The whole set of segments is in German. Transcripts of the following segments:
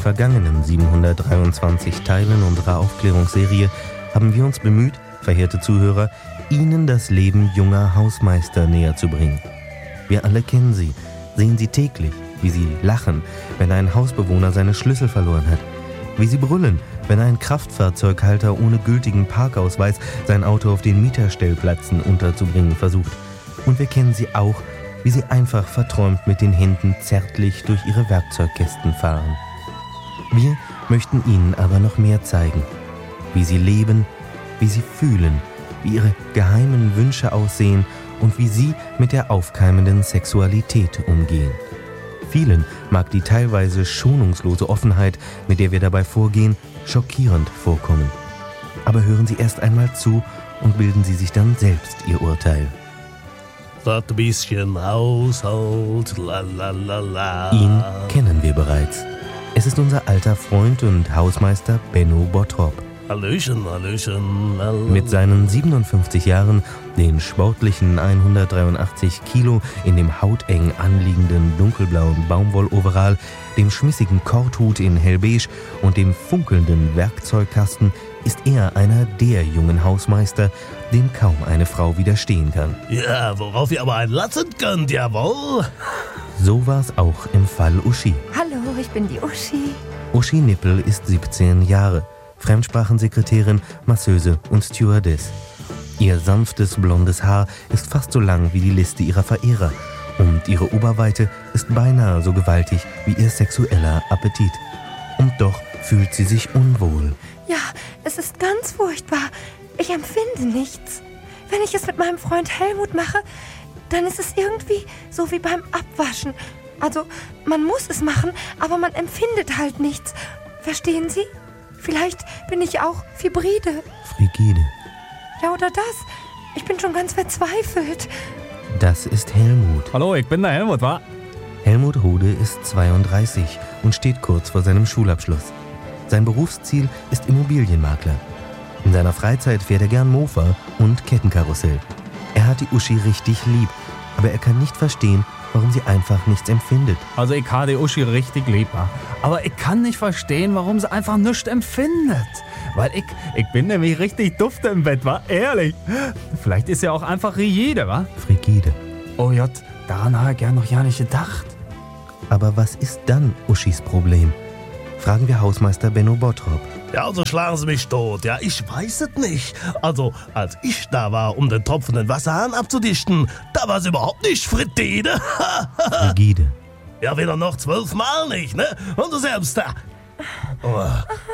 vergangenen 723 Teilen unserer Aufklärungsserie haben wir uns bemüht, verehrte Zuhörer, Ihnen das Leben junger Hausmeister näher zu bringen. Wir alle kennen sie, sehen sie täglich, wie sie lachen, wenn ein Hausbewohner seine Schlüssel verloren hat, wie sie brüllen, wenn ein Kraftfahrzeughalter ohne gültigen Parkausweis sein Auto auf den Mieterstellplätzen unterzubringen versucht. Und wir kennen sie auch, wie sie einfach verträumt mit den Händen zärtlich durch ihre Werkzeugkästen fahren. Wir möchten Ihnen aber noch mehr zeigen, wie sie leben, wie sie fühlen, wie ihre geheimen Wünsche aussehen und wie sie mit der aufkeimenden Sexualität umgehen. Vielen mag die teilweise schonungslose Offenheit, mit der wir dabei vorgehen, schockierend vorkommen. Aber hören Sie erst einmal zu und bilden Sie sich dann selbst Ihr Urteil. Das bisschen Haushalt, la la la la. Ihn kennen wir bereits. Es ist unser alter Freund und Hausmeister Benno Bottrop. Hallöchen, hallöchen, la la. Mit seinen 57 Jahren, den sportlichen 183 Kilo in dem hauteng anliegenden dunkelblauen Baumwolloverall, dem schmissigen Korthut in hellbeige und dem funkelnden Werkzeugkasten ist er einer der jungen Hausmeister, dem kaum eine Frau widerstehen kann. Ja, worauf ihr aber einlassen könnt, jawohl. So war's auch im Fall Uschi. Hallo, ich bin die Uschi. Uschi Nippel ist 17 Jahre, Fremdsprachensekretärin, Masseuse und Stewardess. Ihr sanftes blondes Haar ist fast so lang wie die Liste ihrer Verehrer und ihre Oberweite ist beinahe so gewaltig wie ihr sexueller Appetit. Und doch fühlt sie sich unwohl. Ja, es ist ganz furchtbar. Ich empfinde nichts. Wenn ich es mit meinem Freund Helmut mache, dann ist es irgendwie so wie beim Abwaschen. Also, man muss es machen, aber man empfindet halt nichts. Verstehen Sie? Vielleicht bin ich auch Fibride. Frigide. Ja, oder das. Ich bin schon ganz verzweifelt. Das ist Helmut. Hallo, ich bin der Helmut, wa? Helmut Rode ist 32 und steht kurz vor seinem Schulabschluss. Sein Berufsziel ist Immobilienmakler. In seiner Freizeit fährt er gern Mofa und Kettenkarussell. Er hat die Uschi richtig lieb, aber er kann nicht verstehen, warum sie einfach nichts empfindet. Also ich habe die Uschi richtig lieb, wa? Aber ich kann nicht verstehen, warum sie einfach nichts empfindet. Weil ich bin nämlich richtig dufte im Bett, wa? Ehrlich. Vielleicht ist ja auch einfach rigide, wa? Frigide. Oh Gott, daran habe ich gern noch ja nicht gedacht. Aber was ist dann Uschis Problem? Fragen wir Hausmeister Benno Bottrop. Ja, also schlagen Sie mich tot. Ja, ich weiß es nicht. Also, als ich da war, um den tropfenden Wasserhahn abzudichten, da war es überhaupt nicht Frittide. Frigide. Ja, weder noch 12 Mal nicht, ne? Und du selbst da. Oh.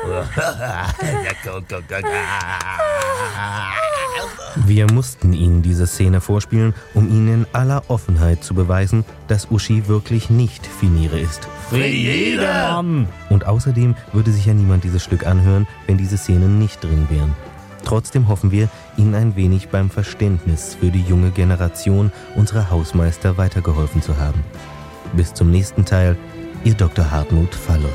Wir mussten Ihnen diese Szene vorspielen, um Ihnen in aller Offenheit zu beweisen, dass Uschi wirklich nicht Finire ist. Frigide! Mann. Und außerdem würde sich ja niemand dieses Stück anhören, wenn diese Szenen nicht drin wären. Trotzdem hoffen wir, Ihnen ein wenig beim Verständnis für die junge Generation unserer Hausmeister weitergeholfen zu haben. Bis zum nächsten Teil, Ihr Dr. Hartmut Fallus.